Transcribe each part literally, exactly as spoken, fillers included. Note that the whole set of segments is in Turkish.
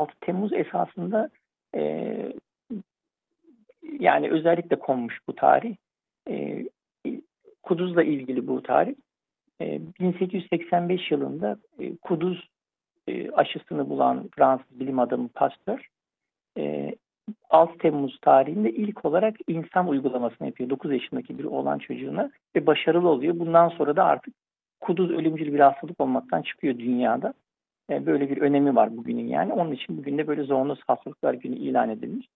altı Temmuz esasında e, yani özellikle konmuş bu tarih. E, Kuduz'la ilgili bu tarih. E, bin sekiz yüz seksen beş yılında e, Kuduz e, aşısını bulan Fransız bilim adamı Pasteur e, altı Temmuz tarihinde ilk olarak insan uygulamasını yapıyor. dokuz yaşındaki bir oğlan çocuğuna ve başarılı oluyor. Bundan sonra da artık kuduz ölümcül bir hastalık olmaktan çıkıyor dünyada. E, böyle bir önemi var bugünün yani. Onun için bugün de böyle zoonoz hastalıklar günü ilan edilmiş.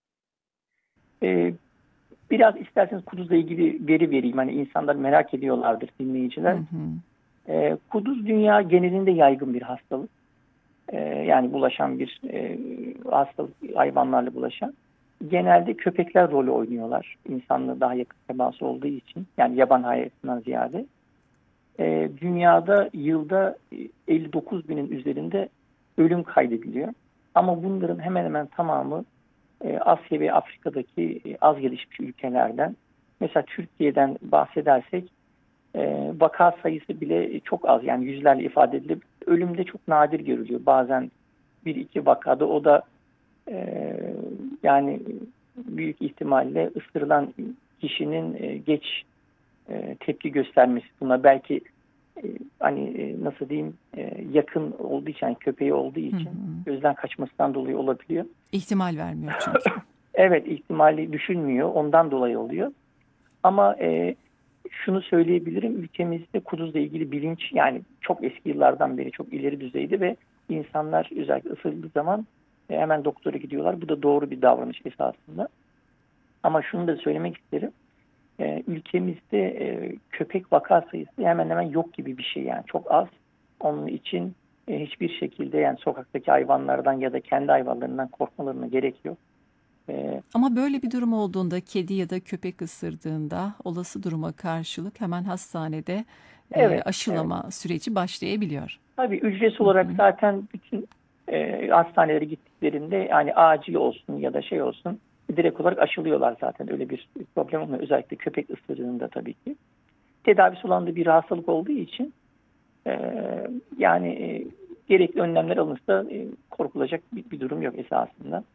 E, biraz isterseniz kuduzla ilgili veri vereyim. Hani insanlar merak ediyorlardır, dinleyiciler. Hı hı. E, kuduz dünya genelinde yaygın bir hastalık. E, yani bulaşan bir e, hastalık, hayvanlarla bulaşan. Genelde köpekler rolü oynuyorlar. İnsanla daha yakın teması olduğu için. Yani yaban hayatından ziyade. E, dünyada yılda elli dokuz binin üzerinde ölüm kaydediliyor. Ama bunların hemen hemen tamamı e, Asya ve Afrika'daki e, az gelişmiş ülkelerden. Mesela Türkiye'den bahsedersek e, vaka sayısı bile çok az. Yani yüzlerle ifade edilir. Ölümde çok nadir görülüyor. Bazen bir iki vakada, o da e, yani büyük ihtimalle ısırılan kişinin e, geç e, tepki göstermesi buna, belki e, hani e, nasıl diyeyim, e, yakın olduğu için, yani köpeği olduğu Hı için hı. gözden kaçmasından dolayı olabiliyor. İhtimal vermiyor çünkü. Evet, ihtimali düşünmüyor, ondan dolayı oluyor. Ama e, şunu söyleyebilirim, ülkemizde kuduzla ilgili bilinç yani çok eski yıllardan beri çok ileri düzeyde ve insanlar özellikle ısırıldığı zaman e, hemen doktora gidiyorlar. Bu da doğru bir davranış esasında. Ama şunu da söylemek isterim. E, ülkemizde e, köpek vaka sayısı hemen hemen yok gibi bir şey, yani çok az. Onun için e, hiçbir şekilde yani sokaktaki hayvanlardan ya da kendi hayvanlarından korkmalarına gerek yok. E, Ama böyle bir durum olduğunda, kedi ya da köpek ısırdığında olası duruma karşılık hemen hastanede e, evet, evet. aşılama süreci başlayabiliyor. Tabii ücretsiz Hı hı. olarak zaten bütün e, hastanelere gittiklerinde yani acil olsun ya da şey olsun direkt olarak aşılıyorlar zaten, öyle bir problem olmuyor. Özellikle köpek ısırığında tabii ki. Tedavisi olan da bir hastalık olduğu için e, yani e, gerekli önlemler alınırsa e, korkulacak bir, bir durum yok esasında.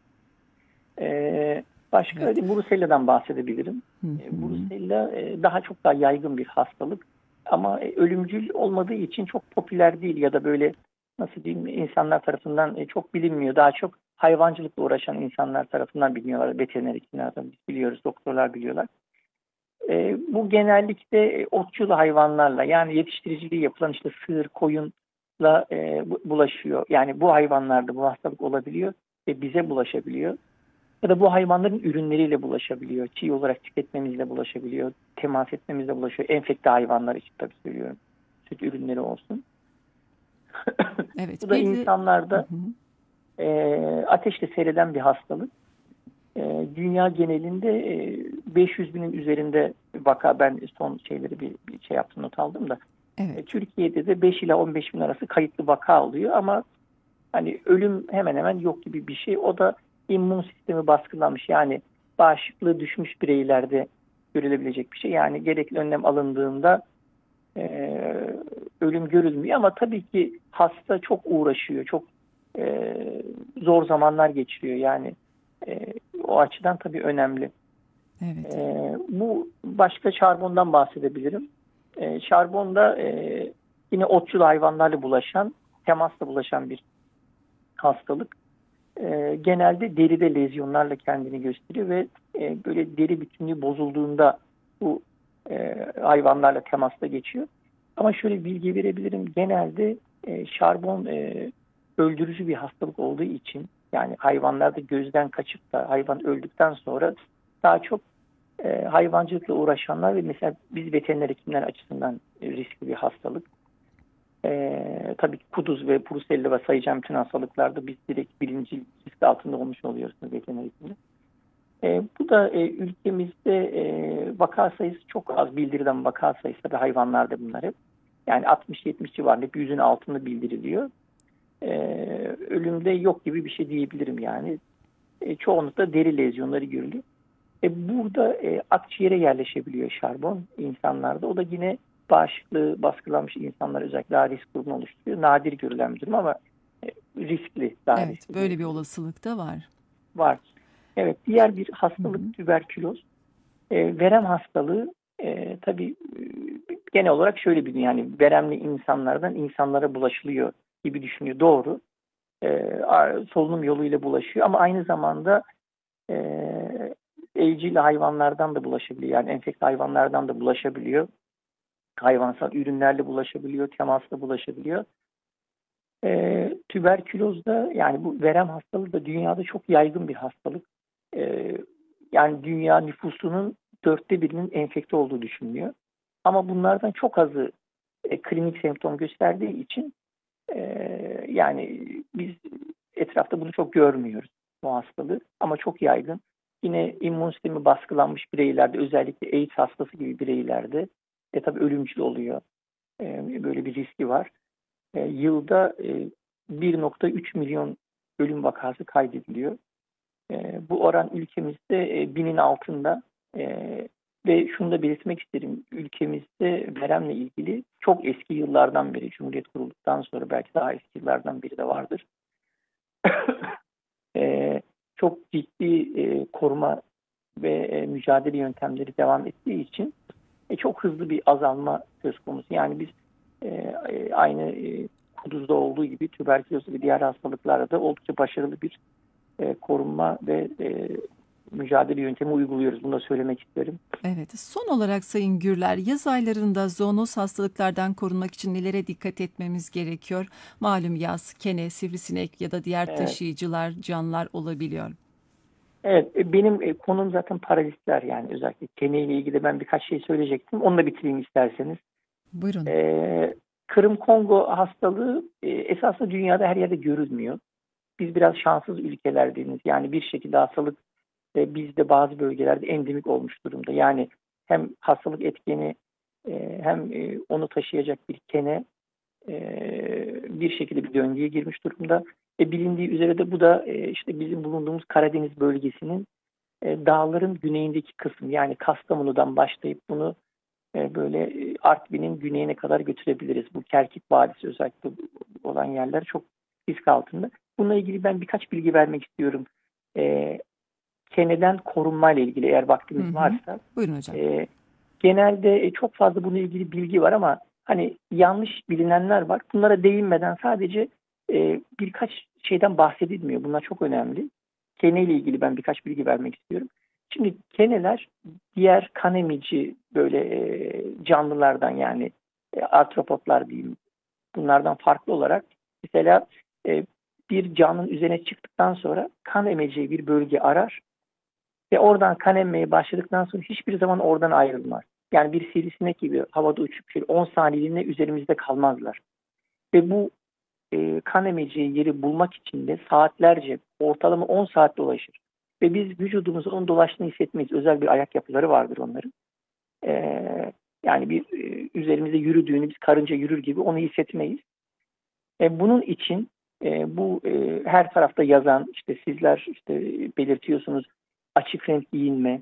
E, başka Evet. Brusella'dan bahsedebilirim. Hı E, hı. Brusella e, daha çok daha yaygın bir hastalık. Ama e, ölümcül olmadığı için çok popüler değil ya da böyle nasıl diyeyim, insanlar tarafından e, çok bilinmiyor. Daha çok hayvancılıkla uğraşan insanlar tarafından biliniyorlar. Veteriner hekimler biz biliyoruz, doktorlar biliyorlar. E, bu genellikle e, otçul hayvanlarla, yani yetiştiriciliği yapılan işte sığır, koyunla e, bu- bulaşıyor. Yani bu hayvanlarda bu hastalık olabiliyor ve bize bulaşabiliyor. Ya da bu hayvanların ürünleriyle bulaşabiliyor. Çiğ olarak tüketmemizle bulaşabiliyor. Temas etmemizle bulaşıyor. Enfekte hayvanlar için tabii söylüyorum. Süt ürünleri olsun. Bu Evet. da Bir de hı insanlarda hı. e, ateşle seyreden bir hastalık. E, dünya genelinde e, beş yüz binin üzerinde vaka, ben son şeyleri bir, bir şey yaptım, not aldım da. Evet. E, Türkiye'de de beş ila on beş bin arası kayıtlı vaka oluyor ama hani ölüm hemen hemen yok gibi bir şey. O da immün sistemi baskılanmış, yani bağışıklığı düşmüş bireylerde görülebilecek bir şey. Yani gerekli önlem alındığında e, ölüm görülmüyor ama tabii ki hasta çok uğraşıyor, çok e, zor zamanlar geçiriyor. Yani e, o açıdan tabii önemli. Evet. E, bu başka şarbondan bahsedebilirim. E, şarbon da e, yine otçul hayvanlarla bulaşan, temasla bulaşan bir hastalık. E, genelde deride lezyonlarla kendini gösteriyor ve e, böyle deri bütünlüğü bozulduğunda bu e, hayvanlarla temasta geçiyor. Ama şöyle bilgi verebilirim. Genelde e, şarbon e, öldürücü bir hastalık olduğu için, yani hayvanlarda gözden kaçıp da hayvan öldükten sonra daha çok e, hayvancılıkla uğraşanlar ve mesela biz veteriner hekimler açısından e, riskli bir hastalık. Ee, tabii ki kuduz ve brusella ve sayacağım bütün hastalıklarda biz direkt birinci risk altında olmuş oluyoruz veteriner hekimde. Ee, bu da e, ülkemizde e, vaka sayısı çok az, bildirilen vaka sayısı tabii hayvanlarda bunlar hep. Yani altmış yetmiş civarında, hep yüzün altında bildiriliyor. Ee, ölümde yok gibi bir şey diyebilirim yani. E, çoğunlukla deri lezyonları görülüyor. E, burada e, akciğere yerleşebiliyor şarbon insanlarda. O da yine bağışıklığı baskılanmış insanlar özellikle daha risk grubunu oluşturuyor. Nadir görülen bir durum ama riskli, daha Evet, riskli böyle bir diyebiliriz. olasılık da var. Var. Evet, diğer bir Hı hı. hastalık tüberküloz. E, verem hastalığı e, tabii e, genel olarak şöyle bir yani veremli insanlardan insanlara bulaşılıyor gibi düşünüyor. Doğru. E, solunum yoluyla bulaşıyor ama aynı zamanda e, evcil hayvanlardan da bulaşabiliyor. Yani enfekte hayvanlardan da bulaşabiliyor. Hayvansal ürünlerle bulaşabiliyor, temasla bulaşabiliyor. E, tüberküloz da yani bu verem hastalığı da dünyada çok yaygın bir hastalık. E, yani dünya nüfusunun dörtte birinin enfekte olduğu düşünülüyor. Ama bunlardan çok azı e, klinik semptom gösterdiği için e, yani biz etrafta bunu çok görmüyoruz bu hastalığı. Ama çok yaygın. Yine immün sistemi baskılanmış bireylerde özellikle AIDS hastası gibi bireylerde e, tabii ölümcül oluyor. E, böyle bir riski var. E, yılda e, bir nokta üç milyon ölüm vakası kaydediliyor. E, bu oran ülkemizde e, binin altında. E, ve şunu da belirtmek isterim. Ülkemizde veremle ilgili çok eski yıllardan beri, Cumhuriyet kurulduktan sonra belki daha eski yıllardan beri de vardır. e, çok ciddi e, koruma ve e, mücadele yöntemleri devam ettiği için e, çok hızlı bir azalma söz konusu. Yani biz e, e, aynı e, kuduzda olduğu gibi tüberküloz ve diğer hastalıklarda da oldukça başarılı bir e, korunma ve e, mücadele yöntemi uyguluyoruz. Bunu da söylemek isterim. Evet. Son olarak Sayın Gürler, yaz aylarında zoonoz hastalıklardan korunmak için nelere dikkat etmemiz gerekiyor? Malum yaz, kene, sivrisinek ya da diğer Evet, taşıyıcılar, canlılar olabiliyor. evet e, benim e, konum zaten parazitler yani özellikle keneyle ilgili ben birkaç şey söyleyecektim. Onu da bitireyim isterseniz. Buyurun. E, Kırım Kongo hastalığı e, esasında dünyada her yerde görülmüyor. Biz biraz şanssız ülkelerdeniz. Yani bir şekilde hastalık e, bizde bazı bölgelerde endemik olmuş durumda. Yani hem hastalık etkeni e, hem e, onu taşıyacak bir kene e, bir şekilde bir döngüye girmiş durumda. E, bilindiği üzere de bu da e, işte bizim bulunduğumuz Karadeniz bölgesinin e, dağların güneyindeki kısmı. Yani Kastamonu'dan başlayıp bunu e, böyle e, Artvin'in güneyine kadar götürebiliriz. Bu Kerkük Vadisi özellikle olan yerler çok risk altında. Bununla ilgili ben birkaç bilgi vermek istiyorum. E, Keneden korunmayla ilgili eğer Hı vaktimiz hı. varsa. Buyurun hocam. E, Genelde e, çok fazla bununla ilgili bilgi var ama hani yanlış bilinenler var. Bunlara değinmeden sadece e, birkaç şeyden bahsedilmiyor. Bunlar çok önemli. Kene ile ilgili ben birkaç bilgi vermek istiyorum. Şimdi keneler diğer kan emici böyle e, canlılardan yani e, artropotlar diyeyim bunlardan farklı olarak mesela e, bir canlının üzerine çıktıktan sonra kan emeceği bir bölge arar ve oradan kan emmeye başladıktan sonra hiçbir zaman oradan ayrılmaz. Yani bir sivrisinek gibi havada uçup şöyle on saniyeliğine üzerimizde kalmazlar. Ve bu e, kan emeceği yeri bulmak için de saatlerce ortalama on saat dolaşır. Ve biz vücudumuzda onun dolaştığını hissetmeyiz. Özel bir ayak yapıları vardır onların. E, Yani bir e, üzerimizde yürüdüğünü biz karınca yürür gibi onu hissetmeyiz. E, bunun için e, bu e, her tarafta yazan işte sizler işte belirtiyorsunuz açık renk giyinme,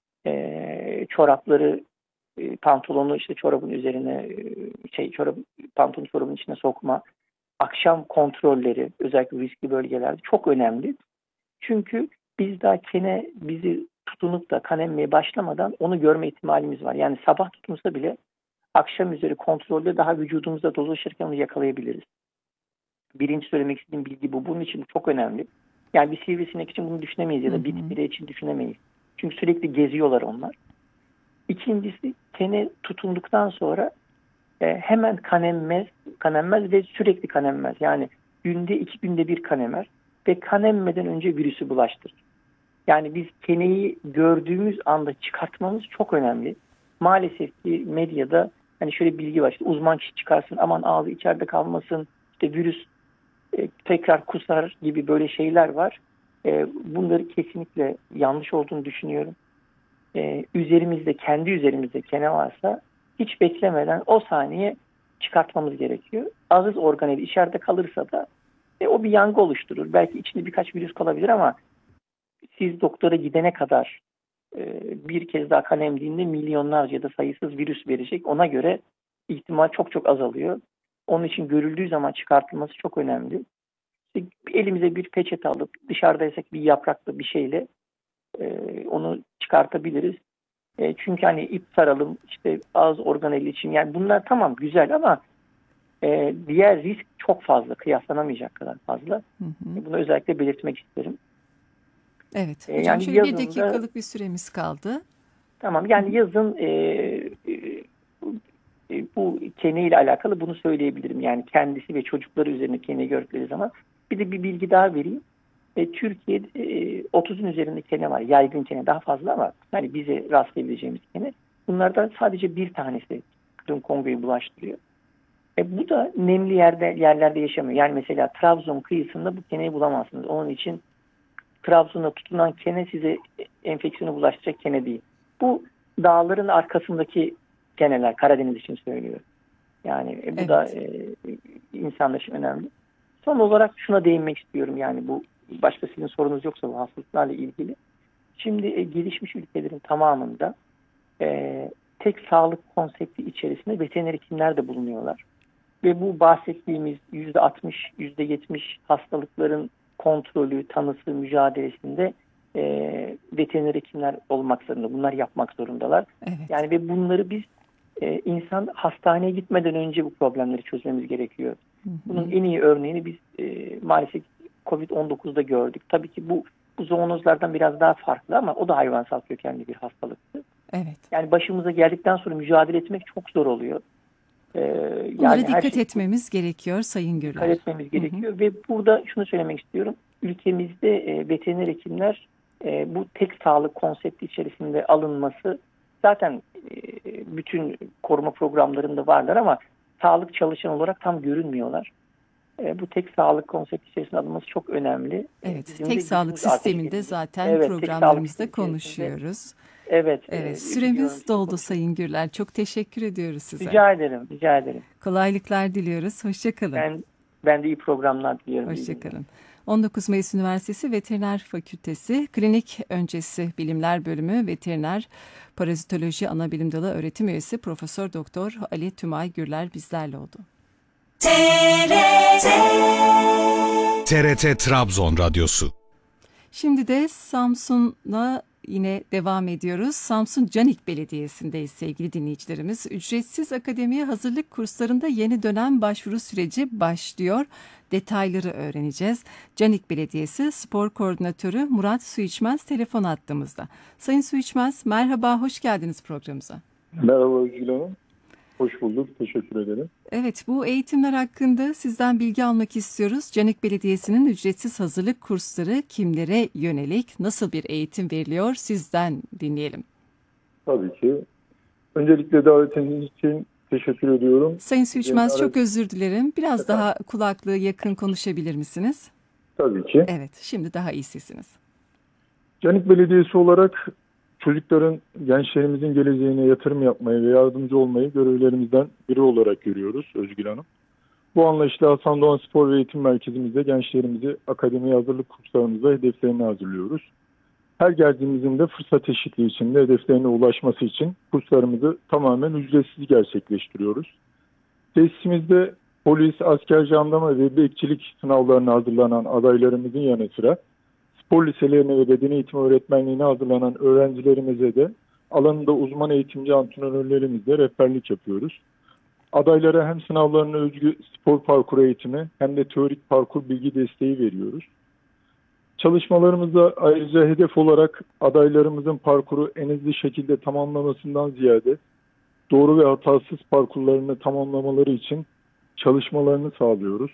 e, çorapları e, pantolonu işte çorabın üzerine e, şey çorap pantolonu çorabın içine sokma, akşam kontrolleri özellikle riskli bölgelerde çok önemli. Çünkü biz daha kene bizi tutunup da kan emmeye başlamadan onu görme ihtimalimiz var. Yani sabah tutunsa bile akşam üzeri kontrolde daha vücudumuzda dolaşırken onu yakalayabiliriz. Birinci söylemek istediğim bilgi bu. Bunun için bu çok önemli. Yani bir sivrisinek için bunu düşünemeyiz Hı ya da bir hı. bire için düşünemeyiz. Çünkü sürekli geziyorlar onlar. İkincisi kene tutunduktan sonra e, hemen kan emmez, kan emmez ve sürekli kan emmez. Yani günde iki günde bir kan emer ve kan emmeden önce virüsü bulaştırır. Yani biz keneyi gördüğümüz anda çıkartmamız çok önemli. Maalesef ki medyada hani şöyle bilgi var. İşte uzman kişi çıkarsın aman ağzı içeride kalmasın. İşte virüs e, tekrar kusar gibi böyle şeyler var. E, bunları kesinlikle yanlış olduğunu düşünüyorum. E, üzerimizde kendi üzerimizde kene varsa hiç beklemeden o saniye çıkartmamız gerekiyor. Ağız organeli içeride kalırsa da e, o bir yangı oluşturur. Belki içinde birkaç virüs kalabilir ama siz doktora gidene kadar e, bir kez daha kan emdiğinde milyonlarca ya da sayısız virüs verecek. Ona göre ihtimal çok çok azalıyor. Onun için görüldüğü zaman çıkartılması çok önemli. İşte elimize bir peçete alıp dışarıdaysak bir yapraklı bir şeyle e, onu çıkartabiliriz. E, çünkü hani ip saralım, işte ağız organeli için, yani bunlar tamam güzel ama e, diğer risk çok fazla, kıyaslanamayacak kadar fazla. Hı hı. E, bunu özellikle belirtmek isterim. Evet. E, Hocam yani şöyle bir yazın da dakikalık bir süremiz kaldı. tamam, Hı hı. yani yazın e, e, e, bu kene ile alakalı bunu söyleyebilirim. Yani kendisi ve çocukları üzerine kene gördükleri zaman. Bir de bir bilgi daha vereyim. E, Türkiye'de e, otuzun üzerinde kene var. Yaygın kene daha fazla ama hani bize rastlayabileceğimiz kene. Bunlardan sadece bir tanesi tüm Kongo'yu bulaştırıyor. E, bu da nemli yerde yerlerde yaşamıyor. Yani mesela Trabzon kıyısında bu keneyi bulamazsınız. Onun için Trabzon'da tutulan kene size enfeksiyonu bulaştıracak kene değil. Bu dağların arkasındaki keneler, Karadeniz için söylüyorum. Yani e, bu da Evet. e, insanlar için önemli. Son olarak şuna değinmek istiyorum. Yani bu, başka sizin sorunuz yoksa bu hastalıklarla ilgili. Şimdi e, gelişmiş ülkelerin tamamında e, tek sağlık konsepti içerisinde veteriner hekimler de bulunuyorlar. Ve bu bahsettiğimiz yüzde altmış, yüzde yetmiş hastalıkların kontrolü, tanısı, mücadelesinde e, veteriner hekimler olmak zorunda. Bunlar yapmak zorundalar. Evet. Yani ve bunları biz e, insan hastaneye gitmeden önce bu problemleri çözmemiz gerekiyor. Hı Bunun hı. en iyi örneğini biz e, maalesef kovid on dokuzda gördük. Tabii ki bu, bu zoonozlardan biraz daha farklı ama o da hayvansal kökenli bir hastalıktı. Evet. Yani başımıza geldikten sonra mücadele etmek çok zor oluyor. E, Bunlara yani her dikkat şey etmemiz gerekiyor Sayın dikkat Gürler. etmemiz Hı hı. gerekiyor ve burada şunu söylemek istiyorum. Ülkemizde e, veteriner hekimler e, bu tek sağlık konsepti içerisinde alınması zaten e, bütün koruma programlarında varlar ama sağlık çalışan olarak tam görünmüyorlar. E, bu tek sağlık konsepti içerisinde alınması çok önemli. E, Evet. bizim de Tek sağlık gücümüz artacak sisteminde eminim. zaten Evet, tek sağlık programlarımızda sistemi içerisinde. konuşuyoruz. Evet, Evet. e, biliyorum Süremiz sizi doldu konuşuyoruz. Sayın Gürler. Çok teşekkür ediyoruz size. Rica ederim, rica ederim. Kolaylıklar diliyoruz. Hoşça kalın. Ben ben de iyi programlar diliyorum. İyi Hoşça günler. kalın. on dokuz Mayıs Üniversitesi Veteriner Fakültesi Klinik Öncesi Bilimler Bölümü Veteriner Parazitoloji Anabilim Dalı Öğretim Üyesi Profesör Doktor Ali Tümay Gürler bizlerle oldu. T R T T R T Trabzon Radyosu. Şimdi de Samsun'la yine devam ediyoruz. Samsun Canik Belediyesi'ndeyiz sevgili dinleyicilerimiz. Ücretsiz akademiye hazırlık kurslarında yeni dönem başvuru süreci başlıyor. Detayları öğreneceğiz. Canik Belediyesi Spor Koordinatörü Murat Suiçmez telefon attığımızda. Sayın Suiçmez, merhaba, hoş geldiniz programımıza. Merhaba Özgül Hanım. Hoş bulduk. Teşekkür ederim. Evet, bu eğitimler hakkında sizden bilgi almak istiyoruz. Canik Belediyesi'nin ücretsiz hazırlık kursları kimlere yönelik, nasıl bir eğitim veriliyor? Sizden dinleyelim. Tabii ki. Öncelikle davetiniz için teşekkür ediyorum. Sayın Suiçmez, Sizin çok ara- özür dilerim. Biraz Efendim? daha kulaklığı yakın konuşabilir misiniz? Tabii ki. Evet, şimdi daha iyi sesiniz. Canik Belediyesi olarak çocukların, gençlerimizin geleceğine yatırım yapmayı ve yardımcı olmayı görevlerimizden biri olarak görüyoruz Özgül Hanım. Bu anlayışla Hasan Doğan Spor ve Eğitim Merkezimizde gençlerimizi akademiye hazırlık kurslarımızda hedeflerine hazırlıyoruz. Her geldiğimizin de fırsat eşitliği içinde hedeflerine ulaşması için kurslarımızı tamamen ücretsiz gerçekleştiriyoruz. Tesisimizde polis, asker, jandarma ve bekçilik sınavlarına hazırlanan adaylarımızın yanı sıra spor liselerine ve beden eğitimi öğretmenliğine hazırlanan öğrencilerimize de alanında uzman eğitimci antrenörlerimizle rehberlik yapıyoruz. Adaylara hem sınavlarına özgü spor parkuru eğitimi hem de teorik parkur bilgi desteği veriyoruz. Çalışmalarımızda ayrıca hedef olarak adaylarımızın parkuru en hızlı şekilde tamamlamasından ziyade doğru ve hatasız parkurlarını tamamlamaları için çalışmalarını sağlıyoruz.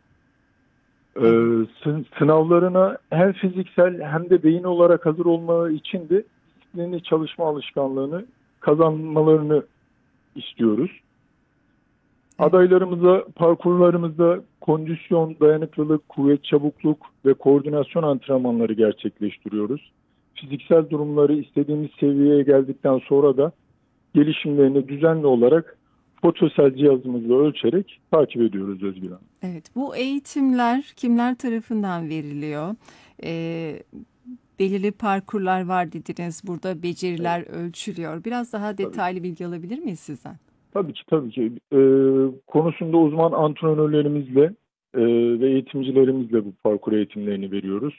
Ee, sınavlarına hem fiziksel hem de beyin olarak hazır olmaları için de disiplinli çalışma alışkanlığını kazanmalarını istiyoruz. Evet. Adaylarımıza parkurlarımızda kondisyon, dayanıklılık, kuvvet, çabukluk ve koordinasyon antrenmanları gerçekleştiriyoruz. Fiziksel durumları istediğimiz seviyeye geldikten sonra da gelişimlerini düzenli olarak fotosel cihazımızla ölçerek takip ediyoruz Özgür Hanım. Evet, bu eğitimler kimler tarafından veriliyor? Ee, belirli parkurlar var dediniz. Burada beceriler Evet, ölçülüyor. Biraz daha tabii. detaylı bilgi alabilir miyiz sizden? Tabii ki tabii ki. Ee, konusunda uzman antrenörlerimizle e, ve eğitimcilerimizle bu parkur eğitimlerini veriyoruz.